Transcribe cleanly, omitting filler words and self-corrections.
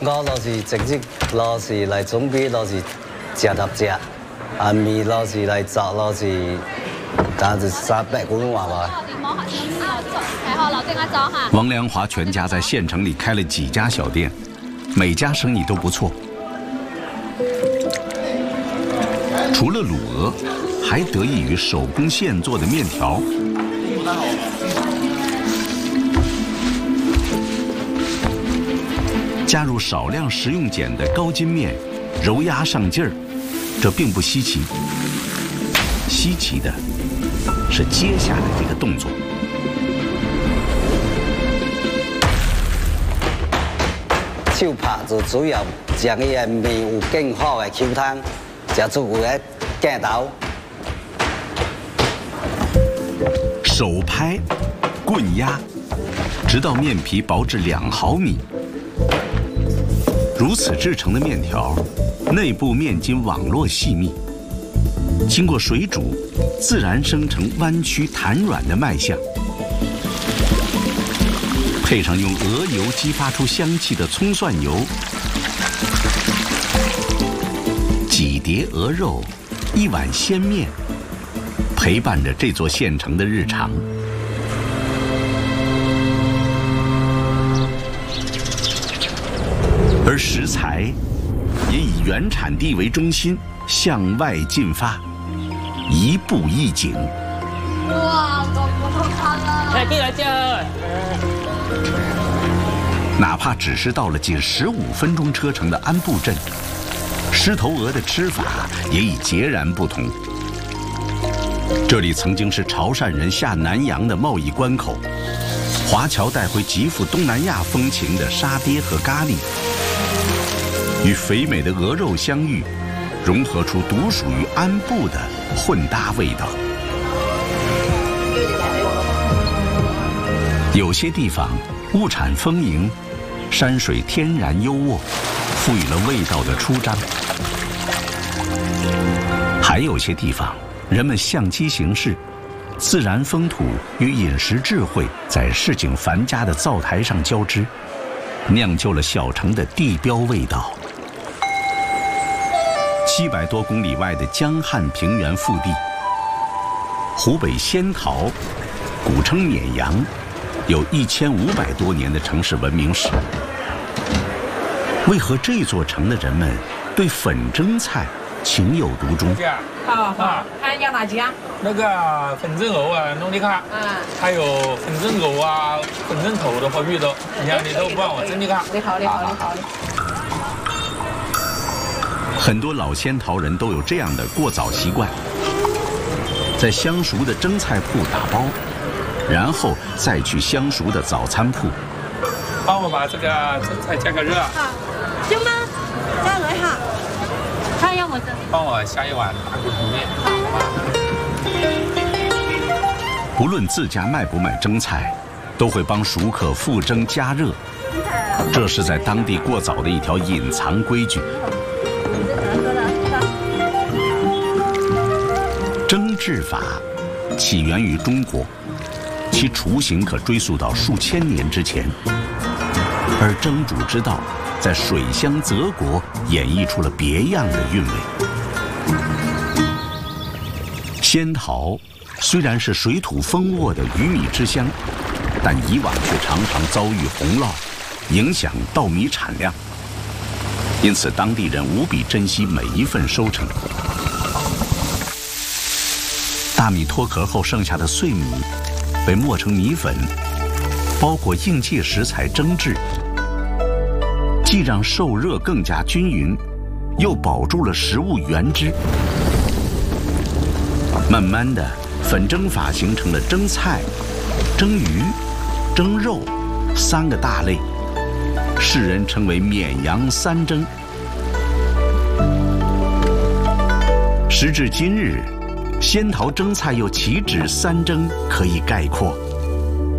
我就是直接老是来准备，老是食搭食，暗暝老是来做，老是但是300公斤吧。 王良华全家在县城里开了几家小店，每家生意都不错。除了卤鹅，还得益于手工现做的面条。加入少量食用碱的高筋面，揉压上劲儿，这并不稀奇。稀奇的是接下来这个动作。 手拍就主要将伊个面有更好的口汤，食出有个镜头。 手拍、棍压，直到面皮薄至2毫米。如此制成的面条，内部面筋网络细密，经过水煮，自然生成弯曲弹软的卖相。配上用鹅油激发出香气的葱蒜油，几碟鹅肉，1碗鲜面，陪伴着这座县城的日常。而食材也以原产地为中心，向外进发，一步一景。 哇，好好看啊！ 来，进来这。 哪怕只是到了仅15分钟车程的安埠镇，狮头鹅的吃法也已截然不同。这里曾经是潮汕人下南洋的贸易关口，华侨带回极富东南亚风情的沙爹和咖喱，与肥美的鹅肉相遇，融合出独属于安埠的混搭味道。有些地方物产丰盈，山水天然优渥，赋予了味道的出张；还有些地方，人们相机行事，自然风土与饮食智慧在市井繁家的灶台上交织，酿就了小城的地标味道。700多公里外的江汉平原腹地，湖北仙桃，古称沔阳，有1500多年的城市文明史。为何这座城的人们对粉蒸菜情有独钟？ 好，还要哪家？那个粉蒸藕啊，弄的看。还有粉蒸藕啊，粉蒸头的和鱼的，你看你都帮我蒸的看。好。 很多老仙桃人都有这样的过早习惯，在相熟的蒸菜铺打包，然后再去相熟的早餐铺。 帮我把这个蒸菜加个热。 好，行吗？加热哈。还要么蒸？ 帮我下一碗大骨头面。 不论自家卖不卖蒸菜，都会帮熟客复蒸加热，这是在当地过早的一条隐藏规矩。蒸制法起源于中国，其雏形可追溯到数千年之前，而蒸煮之道在水乡泽国演绎出了别样的韵味。仙桃虽然是水土丰沃的鱼米之乡，但以往却常常遭遇洪涝，影响稻米产量，因此当地人无比珍惜每一份收成。大米脱壳后剩下的碎米被磨成米粉，包裹应季食材蒸制，既让受热更加均匀，又保住了食物原汁。慢慢的，粉蒸法形成了蒸菜、蒸鱼、蒸肉3个大类，世人称为沔阳3蒸。时至今日，仙桃蒸菜又岂止3蒸可以概括。